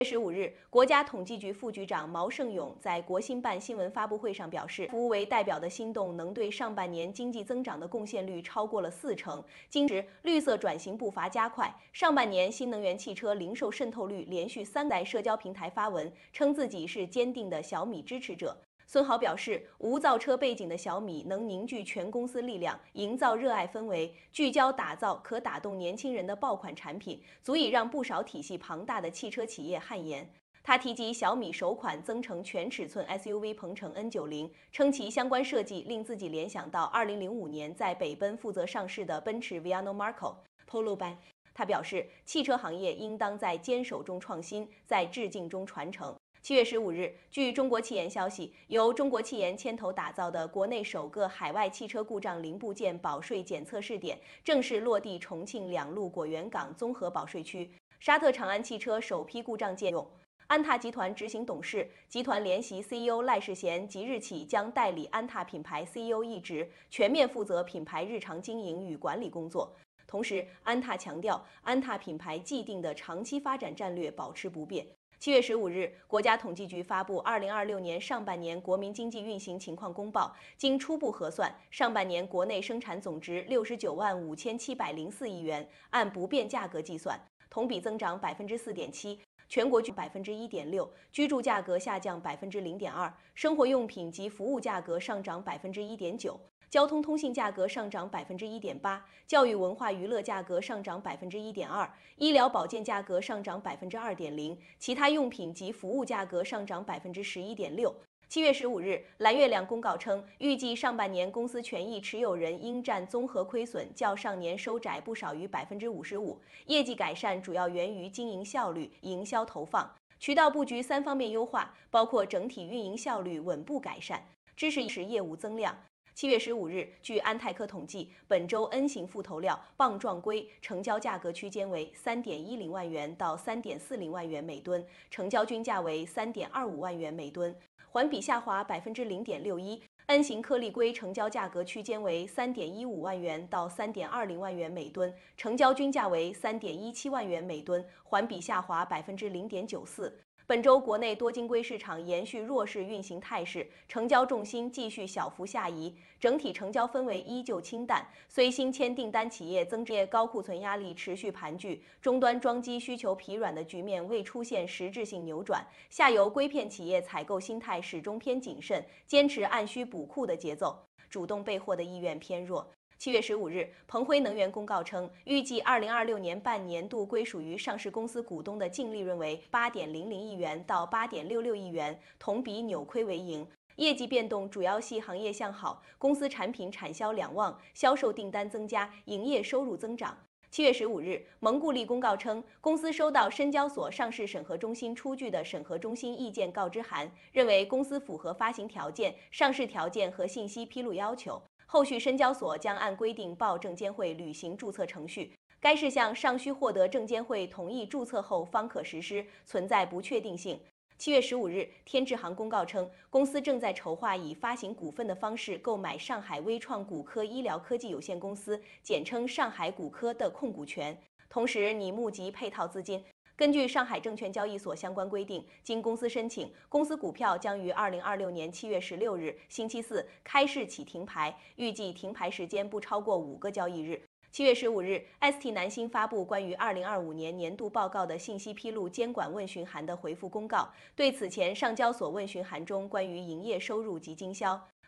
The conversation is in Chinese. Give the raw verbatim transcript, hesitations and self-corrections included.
月十五日，国家统计局副局长毛盛勇在国新办新闻发布会上表示，服务为代表的心动能对上半年经济增长的贡献率超过了四成。今时绿色转型步伐加快，上半年新能源汽车零售渗透率连续三在社交平台发文，称自己是坚定的小米支持者。孙豪表示，无造车背景的小米能凝聚全公司力量，营造热爱氛围，聚焦打造可打动年轻人的爆款产品，足以让不少体系庞大的汽车企业汗颜。他提及小米首款增程全尺寸 S U V 鹏程 N 九十，称其相关设计令自己联想到二零零五年在北奔负责上市的奔驰 Viano Marco、Polo 班。他表示，汽车行业应当在坚守中创新，在致敬中传承。七月十五日，据中国汽研消息，由中国汽研牵头打造的国内首个海外汽车故障零部件保税检测试点正式落地重庆两路果园港综合保税区，沙特长安汽车首批故障件用。安踏集团执行董事、集团联席 C E O 赖世贤即日起将代理安踏品牌 C E O 一职，全面负责品牌日常经营与管理工作。同时，安踏强调，安踏品牌既定的长期发展战略保持不变。七月十五日，国家统计局发布二零二六年上半年国民经济运行情况公报。经初步核算，上半年国内生产总值六十九万五千七百零四亿元，按不变价格计算，同比增长百分之四点七。全国居百分之一点六，居住价格下降百分之零点二，生活用品及服务价格上涨百分之一点九。交通通信价格上涨百分之一点八，教育文化娱乐价格上涨百分之一点二，医疗保健价格上涨百分之二点零，其他用品及服务价格上涨百分之十一点六。七月十五日，蓝月亮公告称，预计上半年公司权益持有人应占综合亏损较上年收窄不少于百分之五十五，业绩改善主要源于经营效率、营销投放、渠道布局三方面优化，包括整体运营效率稳步改善，支持使业务增量。七月十五日，据安泰科统计，本周 N 型副头料棒状龟成交价格区间为三点一零万元到三点四零万元每吨，成交均价为三点二五万元每吨，环比下滑百分之零点六一。N 型颗粒龟成交价格区间为三点一五万元到三点二零万元每吨，成交均价为三点一七万元每吨，环比下滑百分之零点九四。本周国内多晶硅市场延续弱势运行态势，成交重心继续小幅下移，整体成交氛围依旧清淡。虽新签订单企业增业高库存压力持续盘踞，终端装机需求疲软的局面未出现实质性扭转，下游硅片企业采购心态始终偏谨慎，坚持按需补库的节奏，主动备货的意愿偏弱。七月十五日，鹏辉能源公告称，预计二零二六年半年度归属于上市公司股东的净利润为八点零零亿元到八点六六亿元，同比扭亏为盈。业绩变动主要系行业向好，公司产品产销两旺，销售订单增加，营业收入增长。七月十五日，蒙固利公告称，公司收到深交所上市审核中心出具的审核中心意见告知函，认为公司符合发行条件、上市条件和信息披露要求。后续深交所将按规定报证监会履行注册程序，该事项尚需获得证监会同意注册后方可实施，存在不确定性。七月十五日，天智行公告称，公司正在筹划以发行股份的方式购买上海微创骨科医疗科技有限公司（简称上海骨科）的控股权，同时拟募集配套资金。根据上海证券交易所相关规定，经公司申请，公司股票将于二零二六年七月十六日星期四开市起停牌，预计停牌时间不超过五个交易日。七月十五日 ，S T 南星发布关于二零二五年年度报告的信息披露监管问询函的回复公告，对此前上交所问询函中关于营业收入及经销